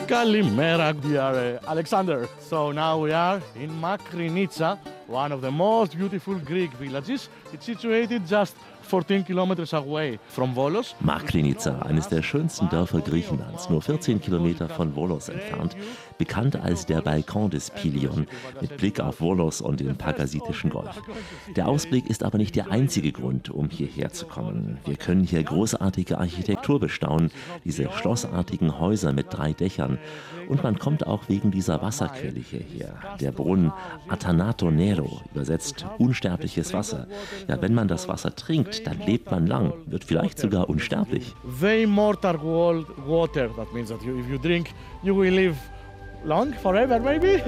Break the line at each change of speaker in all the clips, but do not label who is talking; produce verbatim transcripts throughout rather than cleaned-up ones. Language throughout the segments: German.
Kalimera, we are uh, Alexander. So now we are in Makrinitsa, one of the most beautiful Greek villages. It's situated just fourteen kilometers away from Volos.
Makrinitsa, eines der schönsten Dörfer Griechenlands, nur vierzehn Kilometer von Volos entfernt, bekannt als der Balkon des Pilion, mit Blick auf Volos und den Pagasitischen Golf. Der Ausblick ist aber nicht der einzige Grund, um hierher zu kommen. Wir können hier großartige Architektur bestaunen, diese schlossartigen Häuser mit drei Dächern. Und man kommt auch wegen dieser Wasserquelle hierher. Der Brunnen Atanato Nero, übersetzt unsterbliches Wasser. Ja, wenn man das Wasser trinkt, dann lebt man lang, wird vielleicht sogar unsterblich.
The immortal water, that means that you, if you drink, you will live long, forever maybe.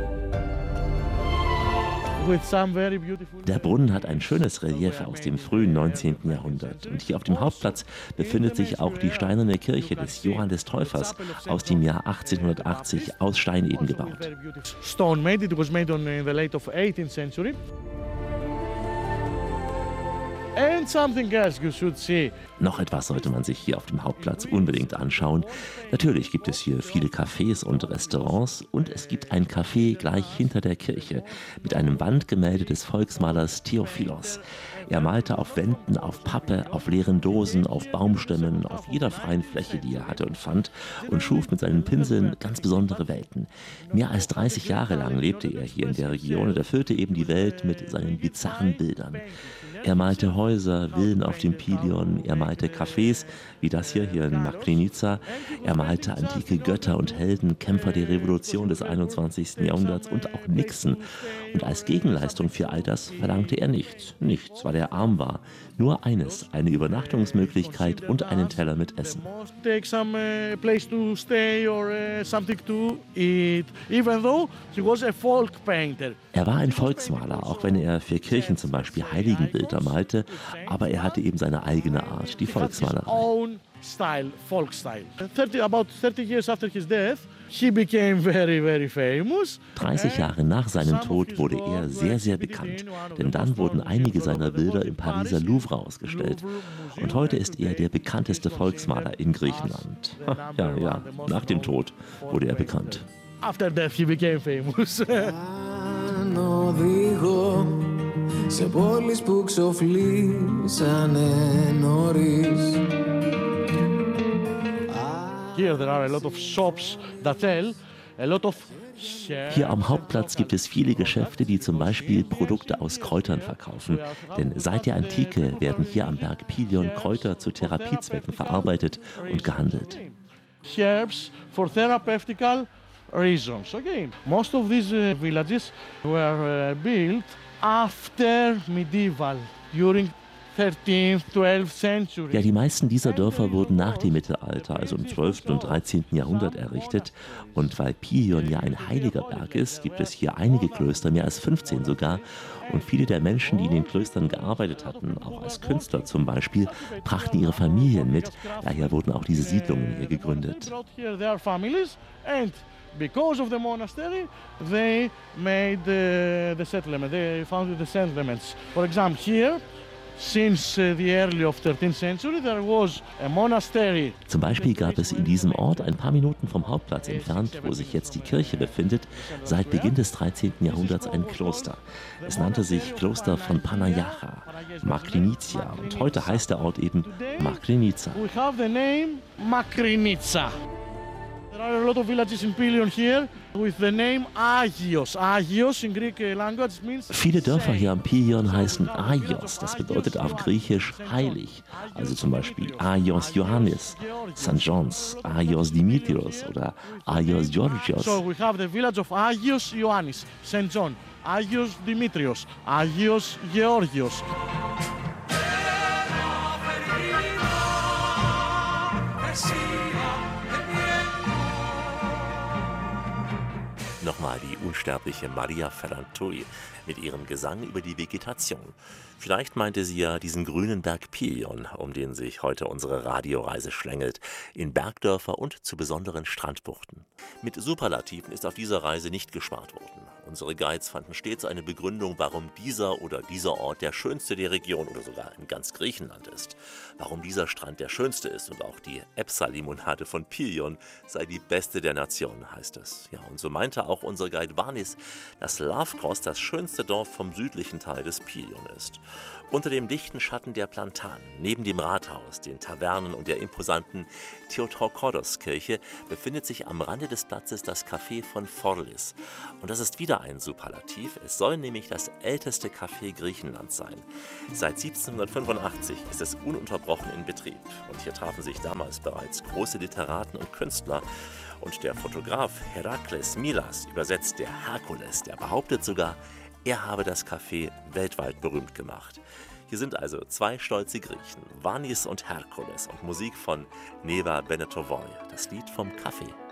Der Brunnen hat ein schönes Relief aus dem frühen neunzehnten Jahrhundert. Und hier auf dem Hauptplatz befindet sich auch die steinerne Kirche des Johann des Täufers aus dem Jahr achtzehnhundertachtzig aus Stein eben gebaut.
Stone made, it was made in the late of eighteenth century. And something else you should see.
Noch etwas sollte man sich hier auf dem Hauptplatz unbedingt anschauen. Natürlich gibt es hier viele Cafés und Restaurants und es gibt ein Café gleich hinter der Kirche mit einem Wandgemälde des Volksmalers Theophilos. Er malte auf Wänden, auf Pappe, auf leeren Dosen, auf Baumstämmen, auf jeder freien Fläche, die er hatte und fand, und schuf mit seinen Pinseln ganz besondere Welten. Mehr als dreißig Jahre lang lebte er hier in der Region und erfüllte eben die Welt mit seinen bizarren Bildern. Er malte Häuser, Villen auf dem Pilion, er malte Cafés, wie das hier, hier in Makrinitsa. Er malte antike Götter und Helden, Kämpfer der Revolution des einundzwanzigsten Jahrhunderts und auch Nixon. Und als Gegenleistung für all das verlangte er nichts, nichts, weil er arm war. Nur eines, eine Übernachtungsmöglichkeit und einen Teller mit Essen.
Take some place to stay or something to eat, even though he was a folk painter.
Er war ein Volksmaler, auch wenn er für Kirchen zum Beispiel Heiligenbilder malte, aber er hatte eben seine eigene Art, die Volksmalerei.
Style, folk style. thirty, about thirty years after his death, he became very, very famous.
dreißig Jahre nach seinem Tod wurde er sehr, sehr bekannt, denn dann wurden einige seiner Bilder im Pariser Louvre ausgestellt. Und heute ist er der bekannteste Volksmaler in Griechenland. Ja, ja, nach dem Tod wurde er bekannt.
After death he became famous.
Σε πόλεις που ξοφλήσανε νωρίς.
Here there are a lot of shops that sell a lot of.
Hier am Hauptplatz gibt es viele Geschäfte, die zum Beispiel Produkte aus Kräutern verkaufen. Denn seit der Antike werden hier am Berg Pilion Kräuter zu Therapiezwecken verarbeitet und gehandelt.
Herbs for therapeutical reasons. Okay. Most of these uh, villages were uh, built after medieval, during thirteenth, twelfth century.
Ja, die meisten dieser Dörfer wurden nach dem Mittelalter, also im zwölften und dreizehnten Jahrhundert errichtet. Und weil Pilion ja ein heiliger Berg ist, gibt es hier einige Klöster, mehr als fünfzehn sogar. Und viele der Menschen, die in den Klöstern gearbeitet hatten, auch als Künstler zum Beispiel, brachten ihre Familien mit. Daher wurden auch diese Siedlungen hier gegründet.
Because of the monastery, they made the, the settlement. They founded the settlements. For example, here, since uh, the early of thirteenth century, there was a monastery.
Zum Beispiel gab es in diesem Ort, ein paar Minuten vom Hauptplatz entfernt, wo sich jetzt die Kirche befindet, seit Beginn des dreizehnten Jahrhunderts ein Kloster. Es nannte sich Kloster von Panagiocha, Makrinitsa, und heute heißt der Ort eben Makrinitsa.
We have the name Makrinitsa. There are a lot of villages in Pilion here with the name Agios. Agios in Greek language means.
Viele Dörfer hier am Pilion heißen Agios. Das bedeutet auf Griechisch heilig. Also zum Beispiel Agios Ioannis, Sankt Johns, Agios Dimitrios oder Agios Georgios.
So we have the village of Agios Ioannis, Saint John, Agios Dimitrios, Agios Georgios.
Nochmal die unsterbliche Maria Ferrantui mit ihrem Gesang über die Vegetation. Vielleicht meinte sie ja diesen grünen Berg Pilion, um den sich heute unsere Radioreise schlängelt, in Bergdörfer und zu besonderen Strandbuchten. Mit Superlativen ist auf dieser Reise nicht gespart worden. Unsere Guides fanden stets eine Begründung, warum dieser oder dieser Ort der schönste der Region oder sogar in ganz Griechenland ist. Warum dieser Strand der schönste ist und auch die Epsa-Limonade von Pilion sei die beste der Nation, heißt es. Ja, und so meinte auch unser Guide Vanis, dass Lavkos das schönste Dorf vom südlichen Teil des Pilion ist. Unter dem dichten Schatten der Platanen, neben dem Rathaus, den Tavernen und der imposanten Theotokoros-Kirche befindet sich am Rande des Platzes das Café von Forlis. Und das ist wieder ein Superlativ. Es soll nämlich das älteste Café Griechenlands sein. Seit siebzehnhundertfünfundachtzig ist es ununterbrochen in Betrieb. Und hier trafen sich damals bereits große Literaten und Künstler. Und der Fotograf Herakles Milas, übersetzt der Herkules, der behauptet sogar, er habe das Café weltweit berühmt gemacht. Hier sind also zwei stolze Griechen, Vanis und Herkules, und Musik von Neva Benetovoi, das Lied vom Kaffee.